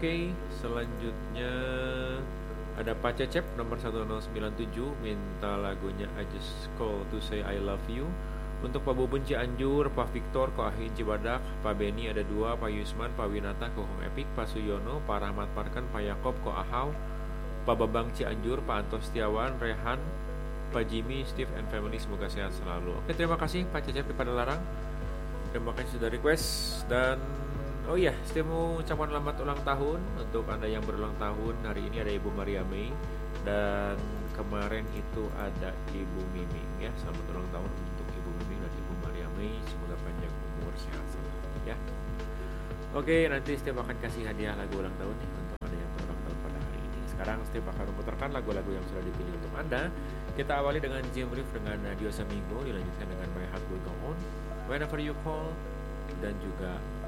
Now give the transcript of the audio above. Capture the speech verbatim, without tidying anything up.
Oke, selanjutnya ada Pak Cecep nomor satu nol sembilan tujuh minta lagunya I Just Call to Say I Love You. Untuk Pak Bubun Cianjur, Pak Victor, Ko Ahin Cibadak, Pak Beni ada dua, Pak Yusman, Pak Winata, Ko Hong Epik, Pak Suyono, Pak Rahmat Parkan, Pak Yakob, Ko Ahau, Pak Babang Cianjur, Pak Antos Setiawan, Rehan, Pak Jimmy, Steve and family, semoga sehat selalu. Oke, terima kasih Pak Cecep di Padalarang. Terima kasih sudah request. Dan oh iya, Steve mau ucapkan selamat ulang tahun untuk Anda yang berulang tahun. Hari ini ada Ibu Maria Mei dan kemarin itu ada Ibu Miming ya. Selamat ulang tahun untuk Ibu Miming dan Ibu Maria Mei. Semoga panjang umur, sehat selalu ya. Oke, nanti Steve akan kasih hadiah lagu ulang tahun nih untuk Anda yang berulang tahun pada hari ini. Sekarang Steve akan memutarkan lagu-lagu yang sudah dipilih untuk Anda. Kita awali dengan Jim Reef dengan Diosa Minggu, dilanjutkan dengan My Heart Will Go On, Whenever You Call, dan juga